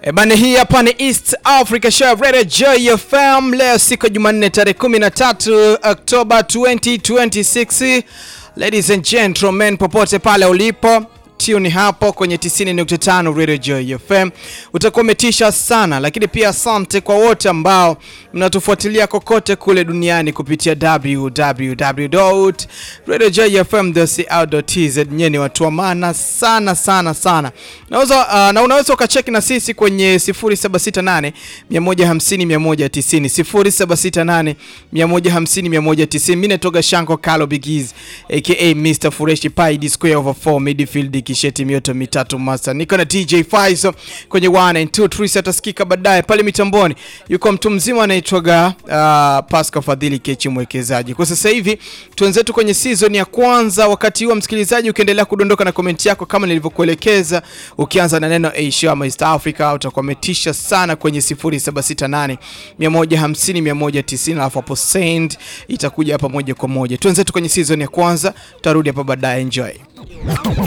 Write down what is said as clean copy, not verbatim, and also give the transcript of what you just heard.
Bane hii hapa ni East Africa Show Radio Joy FM. Leo siku Jumanne tarehe 13 Oktoba 2026. Ladies and gentlemen, popote pale ulipo, tune hapo kwenye 90.5 Radio Joy FM. Utakuwa umetisha sana, lakini pia asante kwa wote ambao mnatufuatilia kokote kule duniani kupitia www.radiojoyfm.co.tz. Nyeni watu wa maana sana sana sana. Na unaweza ukacheki na sisi kwenye 0768 150 190 0768 150 190. Mimi natoka Shanko Carlo Bigiz aka Mr Fureshi Pi D square over 4 midfield kisheti mioto mitatu master. Niko na DJ Faizo kwenye 1 and 2 3 atasikika baadaye pale mitamboni. Yuko mtu mzima anaitwaga Pascal Fadhili Kechi mwekezaji. Kwa sasa hivi tuanzetu kwenye season ya kwanza. Wakati huo msikilizaji ukiendelea kudondoka na comment yako kama nilivyokuelekeza, ukianza na neno Asia ama East Africa utakuwa umetisha sana kwenye 0768 150 190, alafu hapo send itakuja hapa moja kwa moja. Tuanzetu kwenye season ya kwanza, tutarudi hapa baadaye. Enjoy.